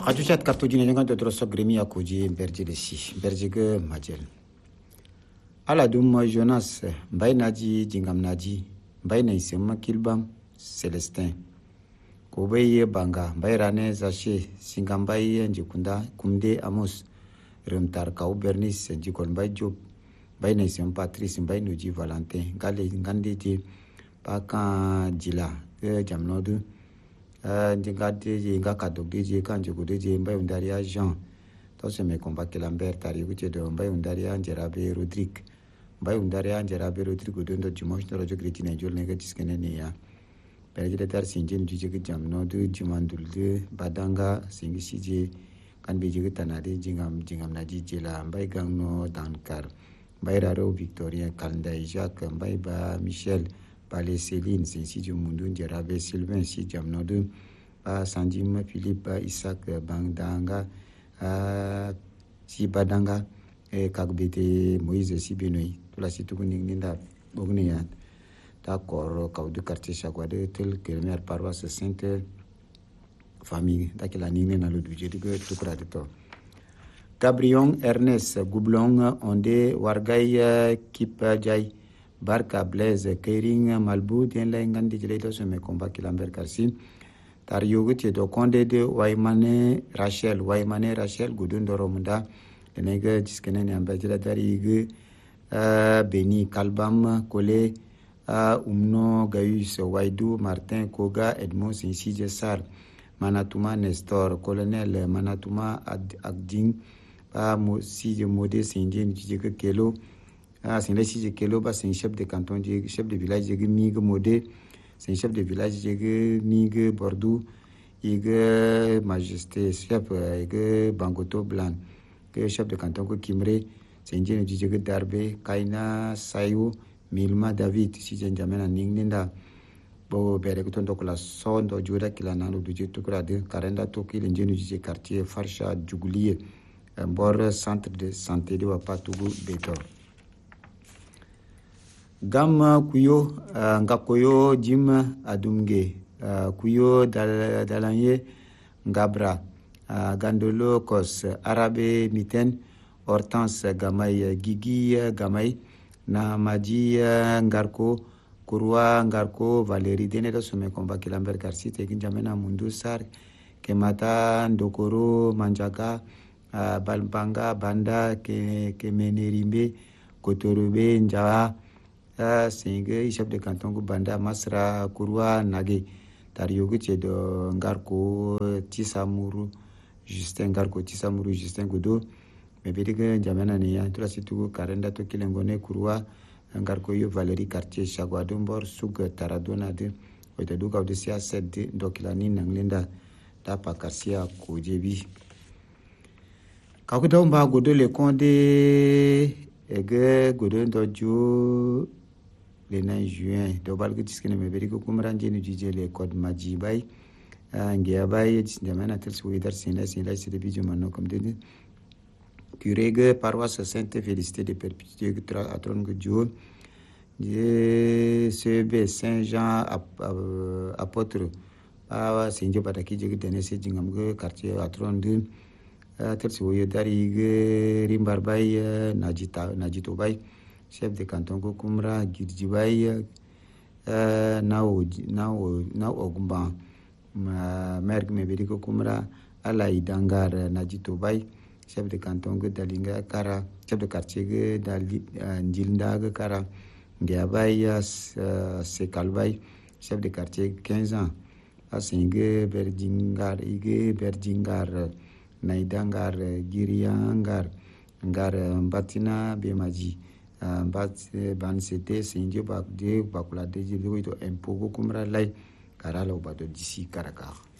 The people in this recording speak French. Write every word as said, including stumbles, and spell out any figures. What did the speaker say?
Hajushat kartujine dengan dodro sogremi akuji berje desi berje ke majel. Ala dum Jonas bay naji jingam naji bay na isema kilbam Celestin. Ko bay banga bay rane zache singam bay njikunda kumde Amos remtar kau Bernice njikon bay Job bay na isema Patrice bay nuji Valentin gale ngande je paka jila e jamnodu njingade je ngaka dogde je kanje gode je bay undaria Jean to se me combat que Lambert tari uche do bay undaria Njerabe Rodrigue bay undaria Njerabe Rodrigue do ndo dimanche no radio cretina jol nega tiskene ne ya perje tar sinjin jije ke jamno du jumandul de badanga singi sije kan be je tanade jingam jingam na jije la bay gangno dankar bay raro Victorien Kalanda Jacques bay ba Michel Palais Céline sinsi du mundu Njerabe Sylvain si jamno du ba Sanjim Philippe Isaac Bangdanga Uh, si badanga e kagbete Moïse si benoi tula si tukuni ninda bogni ya d'accord kaudu quartier chagwade tel kelmer paroisse sainte famille dakila nine na ludu jedi go tukura de to Gabrion Ernest Goublon onde wargay kipa jay barka Blaise Kering Malbou den la ngandi jele to me combat kilamber karsi tar yoguti do konde de Waymane Rachel Waymane Rachel gudun do romunda denega jiskene ne ambajira dari ge Beni Kalbam Kole Umno Gaius Waidu Martin Koga Edmond Sinsije Sar Manatuma Nestor Colonel Manatuma Agding ba mo sije mode sinje jike kelo ah sinle sije kelo ba sin chef de canton chef de village ge mi ge mode c'est un chef de village jege Migue Bordeaux ige majesté chef ige Bangoto Blanc que chef de canton ko Kimre c'est ingénieur du jege Darbe Kaina Sayo Milma David si jenjamena ningninda bo bere ko tondo la sondo jura kila nanu du jetu kra de karenda to ki ingénieur du quartier Farsha Djouglier un bord centre de santé de Wapatugu Beto Gam kuyo uh, ngakoyo jim adumge uh, kuyo dal, dalanye ngabra uh, gandolo kos arabe miten hortense gamay gigi gamay na maji uh, ngarko kurwa ngarko Valérie dene do some combat kilamber karsi te ginjamena mundu sar kemata ndokoro manjaga uh, balbanga banda ke kemenerimbe kotorobe njawa Uh, singe chef de canton ko banda masra kurwa nage tariogo che do ngarko tisamuru Justin ngarko tisamuru Justin godo me bediga jamana ne ya tula situ karenda to kilengone kurwa ngarko yo Valérie quartier chagwado mbor sug taradona de oita duka de sia sed dokilani nanglenda ta pakarsia ko jebi kakuta mba godo le konde ege godo dojo le neuf juin do balgo tiskene me beri ko kumranje ni jije le code maji bay ngia bay jamana tel su idar sina sina se de bijo manno comme de curé paroisse sainte félicité de perpétuer atron go jo de C B Saint Jean apôtre awa sinjo pataki je de nese jingam go quartier atron de tel su idari ge rimbar bay najita najito bay chef de canton ko kumra girjibay uh, nawo nawo nawo ogumba ma merg me bedi ko kumra ala idangar najito bay chef de canton ko dalinga kara chef de quartier ko dali uh, njilnda ko kara ndia bay uh, se kalbay chef de quartier quinze ans asinge berjingar ige berjingar naidangar giriangar ngar mbatina bemaji bat ban c'était sinjo ba de bakula de jibo to empogo kumra lai karala obato disi karakar